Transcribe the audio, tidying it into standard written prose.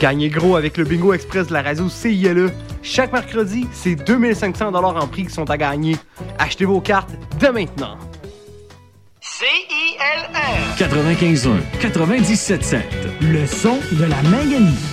Gagnez gros avec le Bingo Express de la radio CILE. Chaque mercredi, c'est 2500 $ en prix qui sont à gagner. Achetez vos cartes dès maintenant. CILR 95.1, 97.7. Le son de la Manganie.